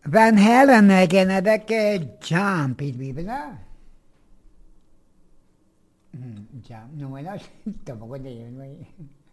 Van Halen, Canada, que Jump, il vive là. Jump, non, là, tampoco de yun, may.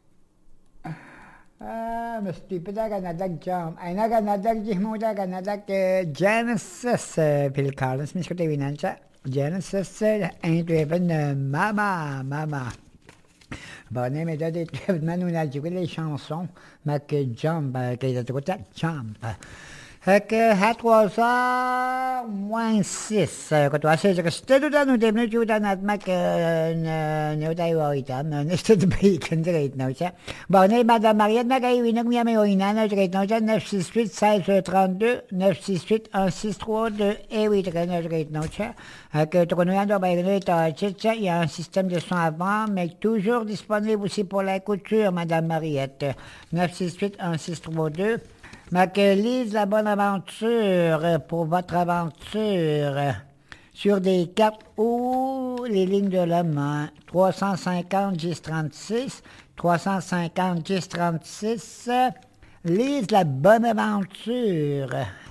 Mas tipida Canada, Jump. Ay na Canada, Jihmuda, Canada, que Genesis, Phil Collins, mis ko tawinan siya. Genesis, ain't driven, Mama. Bonnet méthode est traitement, nous a joué les chansons, mais que Jump, qu'il a trouvé Jump. Fait que à 3h moins 6, que toi, c'est que c'était tout à nous dévenir tout à notre mac, nous t'avons eu tam, nous c'était bacon, c'est que nous, ça. Bon, on est Madame Mariette, n'a qu'à y venir, mais on y a, nous, 968 1632, 968 1632, et oui, nous, ça. Que tu connais, il y a un système de son avant, mais toujours disponible aussi pour la couture, Madame Mariette. 968 1632. Lise la bonne aventure pour votre aventure sur des cartes ou les lignes de la main. 350 1036, 350 1036. Lise la bonne aventure.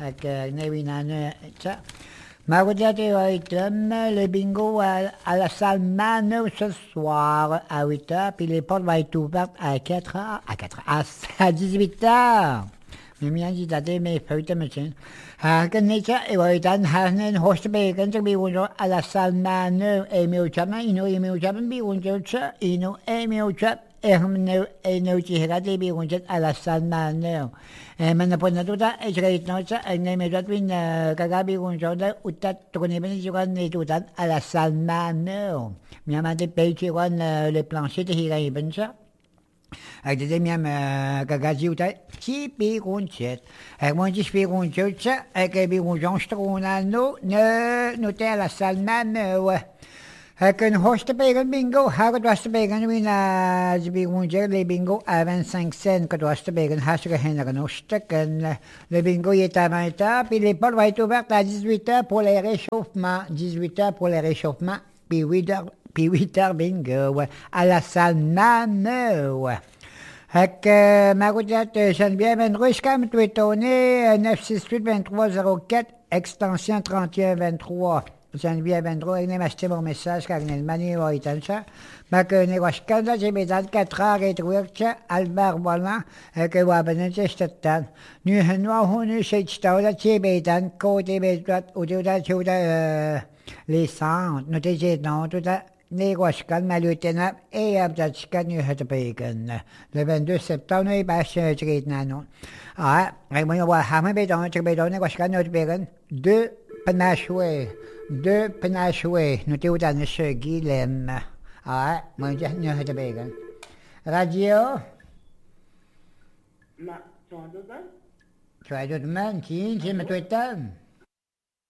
Le bingo à la salle Mano ce soir à 8h, puis les portes vont être ouvertes à 4h, à 18h. Mimiyan si dati may feuille machine. Kanita, iwaitan hanen host bacon to be one a la salmano, emil chapman, emil chapman be one church, emil chap, no chihati be one a la salmano. Manaponatuta, a great note, and name it between Kagabi one shoulder, utat to conibin tutan a la salmano. Miamante page one le plancher here even, sir. Ak dit miam gagaji utai ki bi gunchet. Ak mon dis bi gunchet ak bi gunjon stronano ne te la salna ne. Ak een hoste bacon bingo, het was de bacon wina bi gunjet le bingo à 25 cents que was de bacon hasre hen no stukken. Le bingo est à 20h, puis les portes vont être ouvertes à 18h pour les réchauffements, 18h pour les réchauffements, puis 8h bingo à la salle Nano. Ma route Geneviève Vendrouche-Cam, tu es tourné 968-2304, extension 3123. Geneviève Vendrouche, je vais acheter mon message car il y a une manière de faire ça. Ma que je vais acheter, j'ai mis 4 heures et 3 Albert Volant, que je vais abonner à cette table. Nous avons eu cette histoire, j'ai mis côté droite, ou les centres, nous avons tout ça. Negoskan med lieutenant et Abdatskan i Høttebøygen. Le 22 septembre i Bæsjøtriden. Ja, jeg må jo være her med bedre til bedre Negoskan i Høttebøygen. Deux Penachoué, nous t'es dans le Guilhem. Ja, må jo i Høttebøygen. Radio? Tu as d'autres mains, qui, mais toi,